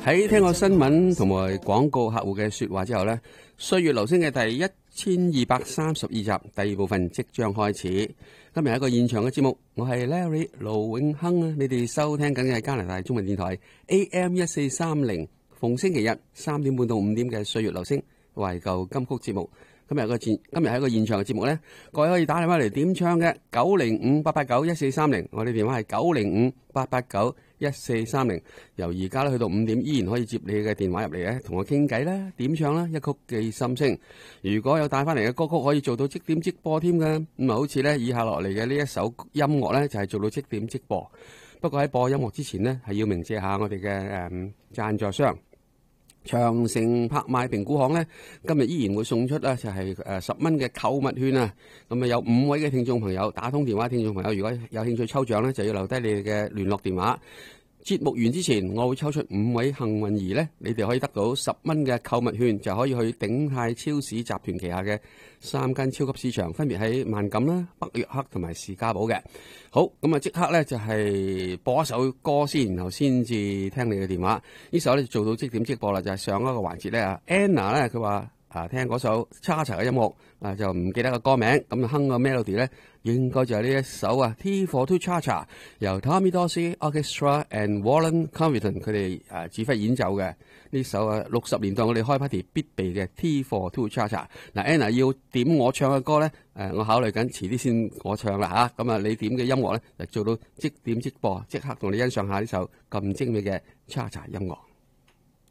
喺聽過新聞同埋廣告客戶嘅說話之後呢，歲月留聲嘅第1232集第二部分即將開始。今日係一個現場嘅節目，我係 Larry 盧永亨啊！你哋收聽緊嘅係加拿大中文電台 AM1430，逢星期日3點半到5點嘅歲月留聲懷舊金曲節目。今日係一個現場嘅節目呢，各位可以打電話嚟點唱嘅905-889-1430，我哋電話係905-889-1430。由而家去到5點，依然可以接你嘅電話入嚟咧，同我傾偈啦，點唱啦，一曲寄心聲。如果有帶翻嚟嘅歌曲，可以做到即點即播添㗎。咁啊，好似呢以下落嚟嘅呢一首音樂呢，就係做到即點即播。不過喺播音樂之前呢，係要鳴謝下我哋嘅贊助商。長城拍賣評估行呢，今日依然會送出就係10蚊嘅購物券啊！咁啊有5位嘅聽眾朋友打通電話，聽眾朋友如果有興趣抽獎呢，就要留低你哋嘅聯絡電話。節目完之前，我會抽出5位幸運兒呢，你哋可以得到10蚊嘅購物券，就可以去鼎泰超市集團旗下嘅3間超級市場，分別喺萬錦啦、北約克同埋士嘉堡嘅。好，咁啊即刻呢就係播一首歌先，然後先至聽你嘅電話。呢首呢做到即點即播啦，就係上一個環節呢 Anna 呢佢話聽嗰首Cha Cha嘅音樂就唔記得個歌名，咁哼個 melody 呢應該就係呢一首T for Two Cha Cha， 由 Tommy Dorsey Orchestra and Warren Covington 佢哋指揮演奏嘅呢首60年代我哋開 party 必備嘅 T for Two Cha Cha。嗱 Anna 要點我唱嘅歌呢，我考慮緊遲啲先我唱啦吓，咁啊你點嘅音樂呢就做到即點即播，即刻同你欣賞下呢首咁精美嘅 Cha Cha 音樂。